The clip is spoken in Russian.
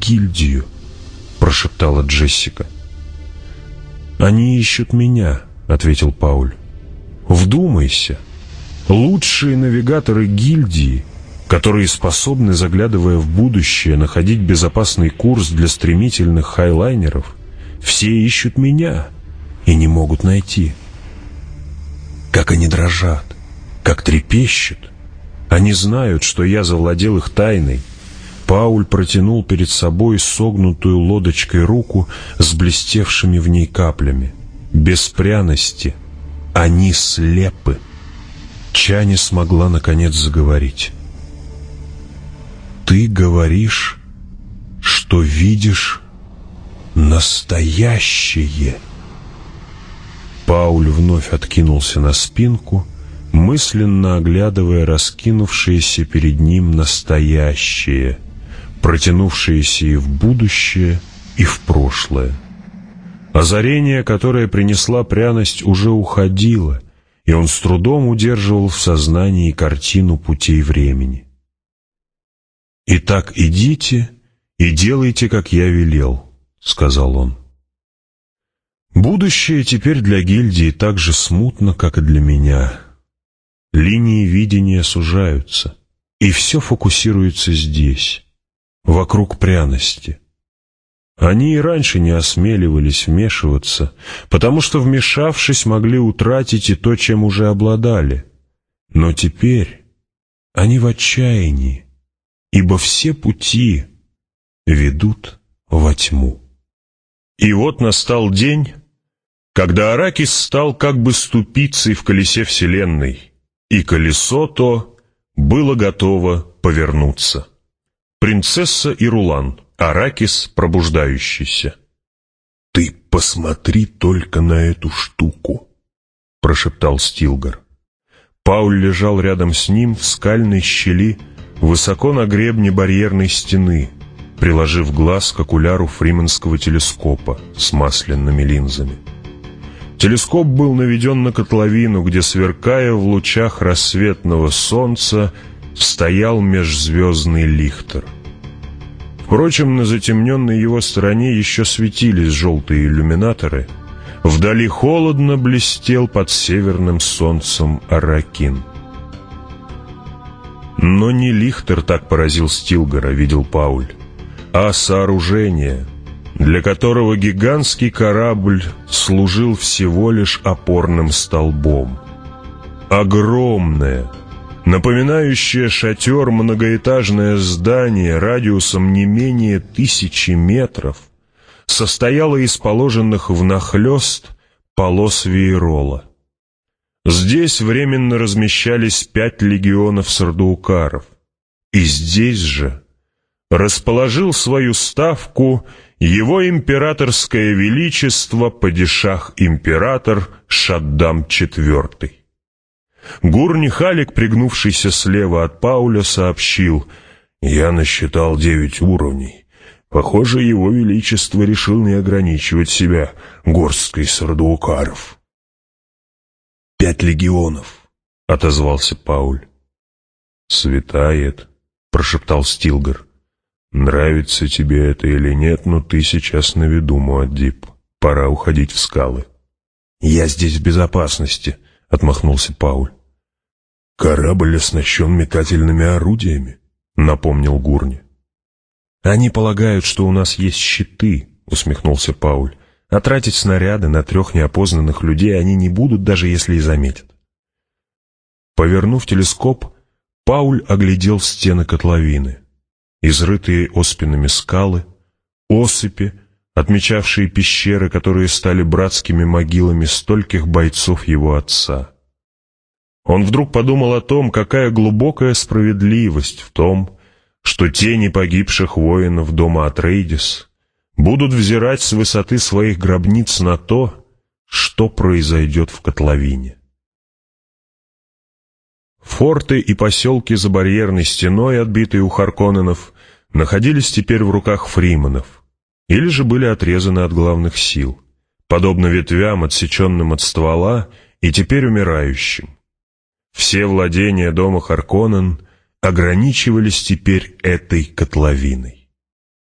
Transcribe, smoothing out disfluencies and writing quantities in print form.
гильдию», — прошептала Джессика. «Они ищут меня», — ответил Пауль. «Вдумайся, лучшие навигаторы гильдии, которые способны, заглядывая в будущее, находить безопасный курс для стремительных хайлайнеров, все ищут меня и не могут найти. Как они дрожат, как трепещут. Они знают, что я завладел их тайной». Пауль протянул перед собой согнутую лодочкой руку с блестевшими в ней каплями. Без пряности они слепы. Чани смогла наконец заговорить. «Ты говоришь, что видишь настоящее». Пауль вновь откинулся на спинку, мысленно оглядывая раскинувшееся перед ним настоящее, протянувшееся и в будущее, и в прошлое. Озарение, которое принесла пряность, уже уходило, и он с трудом удерживал в сознании картину путей времени. «Итак, идите и делайте, как я велел», — сказал он. «Будущее теперь для гильдии так же смутно, как и для меня. Линии видения сужаются, и все фокусируется здесь, вокруг пряности. Они и раньше не осмеливались вмешиваться, потому что, вмешавшись, могли утратить и то, чем уже обладали. Но теперь они в отчаянии, ибо все пути ведут во тьму». И вот настал день, когда Аракис стал как бы ступицей в колесе Вселенной, и колесо то было готово повернуться. Принцесса Ирулан, Аракис пробуждающийся. «Ты посмотри только на эту штуку», — прошептал Стилгар. Пауль лежал рядом с ним в скальной щели, высоко на гребне барьерной стены, приложив глаз к окуляру фриманского телескопа с масляными линзами. Телескоп был наведен на котловину, где, сверкая в лучах рассветного солнца, стоял межзвездный Лихтер. Впрочем, на затемненной его стороне еще светились желтые иллюминаторы. Вдали холодно блестел под северным солнцем Аракин. Но не Лихтер так поразил Стилгара, видел Пауль, а сооружение, для которого гигантский корабль служил всего лишь опорным столбом. Огромное, напоминающее шатер многоэтажное здание радиусом не менее 1000 метров, состояло из положенных внахлёст полос веерола. Здесь временно размещались 5 легионов сардуукаров, и здесь же расположил свою ставку его императорское величество падишах-император Шаддам IV. Гурни-Халик, пригнувшийся слева от Пауля, сообщил: «Я насчитал 9 уровней. Похоже, его величество решил не ограничивать себя горсткой сардуукаров». 5 легионов, — отозвался Пауль. «Светает», — прошептал Стилгар. «Нравится тебе это или нет, но ты сейчас на виду, Муаддиб. Пора уходить в скалы». «Я здесь в безопасности», — отмахнулся Пауль. «Корабль оснащен метательными орудиями», — напомнил Гурни. «Они полагают, что у нас есть щиты», — усмехнулся Пауль. «А тратить снаряды на 3 неопознанных людей они не будут, даже если и заметят». Повернув телескоп, Пауль оглядел стены котловины, изрытые оспинами скалы, осыпи, отмечавшие пещеры, которые стали братскими могилами стольких бойцов его отца. Он вдруг подумал о том, какая глубокая справедливость в том, что тени погибших воинов дома Атрейдис будут взирать с высоты своих гробниц на то, что произойдет в котловине. Форты и поселки за барьерной стеной, отбитые у Харконненов, находились теперь в руках фриманов, или же были отрезаны от главных сил, подобно ветвям, отсеченным от ствола и теперь умирающим. Все владения дома Харконнен ограничивались теперь этой котловиной.